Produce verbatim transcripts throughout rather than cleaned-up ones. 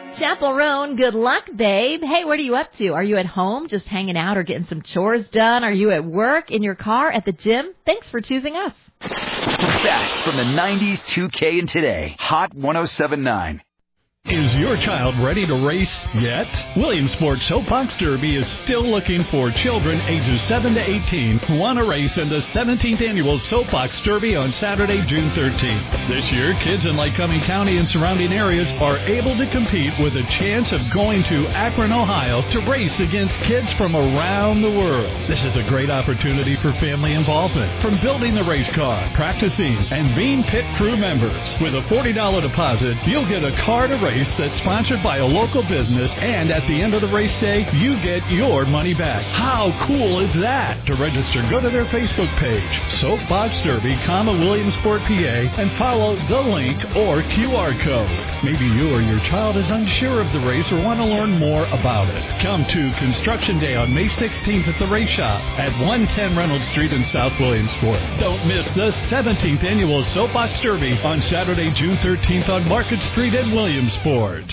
Chapel Roan, good luck, babe. Hey, what are you up to? Are you at home, just hanging out or getting some chores done? Are you at work, in your car, at the gym? Thanks for choosing us. The best from the nineties, two K, and today. Hot one oh seven point nine. Is your child ready to race yet? Williamsport Soapbox Derby is still looking for children ages seven to eighteen who want to race in the seventeenth Annual Soapbox Derby on Saturday, June thirteenth. This year, kids in Lycoming County and surrounding areas are able to compete with a chance of going to Akron, Ohio to race against kids from around the world. This is a great opportunity for family involvement, from building the race car, practicing, and being pit crew members. With a forty dollars deposit, you'll get a car to race that's sponsored by a local business, and at the end of the race day, you get your money back. How cool is that? To register, go to their Facebook page, Soapbox Derby, comma Williamsport, P A, and follow the link or Q R code. Maybe you or your child is unsure of the race or want to learn more about it. Come to Construction Day on May sixteenth at the Race Shop at one ten Reynolds Street in South Williamsport. Don't miss the seventeenth Annual Soapbox Derby on Saturday, June thirteenth on Market Street in Williamsport.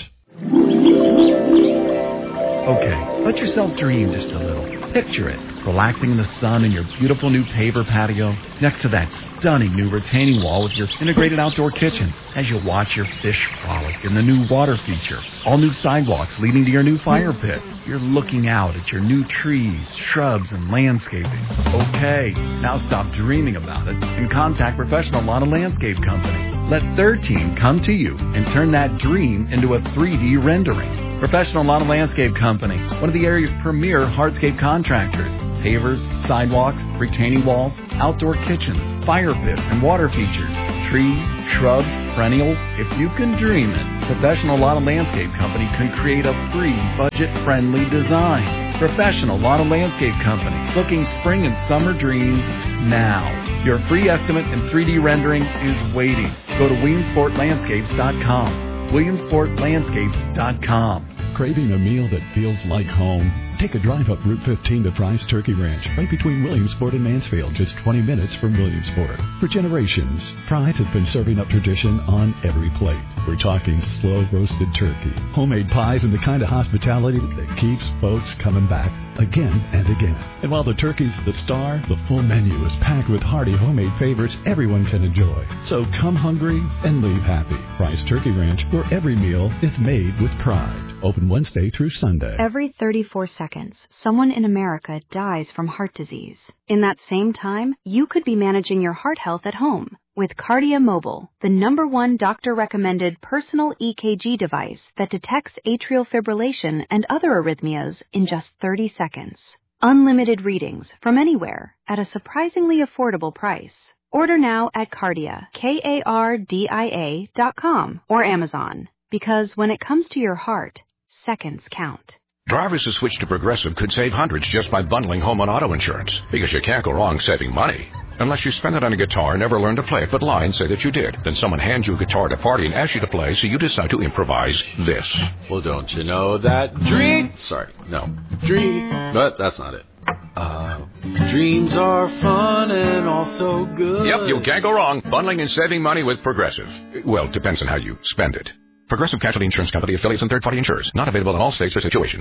Okay, let yourself dream just a little. Picture it, relaxing in the sun in your beautiful new paver patio, next to that stunning new retaining wall with your integrated outdoor kitchen, as you watch your fish frolic in the new water feature. All new sidewalks leading to your new fire pit. You're looking out at your new trees, shrubs, and landscaping. Okay, now stop dreaming about it and contact Professional Lawn and Landscape Company. Let their team come to you and turn that dream into a three D rendering. Professional Lawn and Landscape Company, one of the area's premier hardscape contractors. Pavers, sidewalks, retaining walls, outdoor kitchens, fire pits, and water features. Trees, shrubs, perennials. If you can dream it, Professional Lawn and Landscape Company can create a free, budget-friendly design. Professional Lawn and Landscape Company, booking spring and summer dreams now. Your free estimate and three D rendering is waiting. Go to Williamsport Landscapes dot com. Williamsport Landscapes dot com. Craving a meal that feels like home? Take a drive up Route fifteen to Fry's Turkey Ranch, right between Williamsport and Mansfield, just twenty minutes from Williamsport. For generations, Fry's has been serving up tradition on every plate. We're talking slow-roasted turkey, homemade pies, and the kind of hospitality that keeps folks coming back again and again. And while the turkey's the star, the full menu is packed with hearty homemade favorites everyone can enjoy. So come hungry and leave happy. Fry's Turkey Ranch, where every meal is made with pride. Open Wednesday through Sunday. Every thirty-four seconds, someone in America dies from heart disease. In that same time, you could be managing your heart health at home with Cardia Mobile, the number one doctor-recommended personal E K G device that detects atrial fibrillation and other arrhythmias in just thirty seconds. Unlimited readings from anywhere at a surprisingly affordable price. Order now at Cardia, K A R D I A dot com or Amazon. Because when it comes to your heart, seconds count. Drivers who switch to Progressive could save hundreds just by bundling home and auto insurance, because you can't go wrong saving money. Unless you spend it on a guitar and never learn to play it, but lie and say that you did. Then someone hands you a guitar at a party and asks you to play, so you decide to improvise this. Well, don't you know that dream... Sorry, no. Dream... But that's not it. Uh, dreams are fun and also good. Yep, you can't go wrong. Bundling and saving money with Progressive. Well, it depends on how you spend it. Progressive Casualty Insurance Company, affiliates, and third-party insurers. Not available in all states or situations.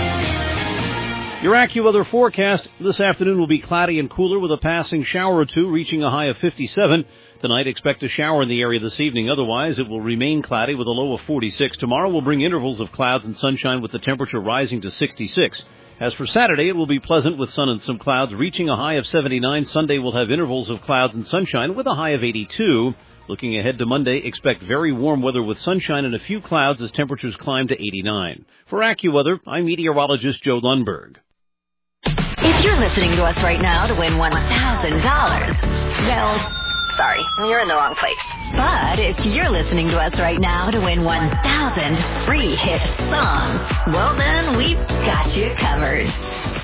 Your AccuWeather forecast this afternoon will be cloudy and cooler with a passing shower or two, reaching a high of fifty-seven. Tonight, expect a shower in the area this evening. Otherwise, it will remain cloudy with a low of forty-six. Tomorrow will bring intervals of clouds and sunshine with the temperature rising to sixty-six. As for Saturday, it will be pleasant with sun and some clouds, reaching a high of seventy-nine. Sunday will have intervals of clouds and sunshine with a high of eighty-two. Looking ahead to Monday, expect very warm weather with sunshine and a few clouds as temperatures climb to eighty-nine. For AccuWeather, I'm meteorologist Joe Lundberg. If you're listening to us right now to win one thousand dollars, well, sorry, you're in the wrong place. But if you're listening to us right now to win one thousand free hit songs, well then, we've got you covered.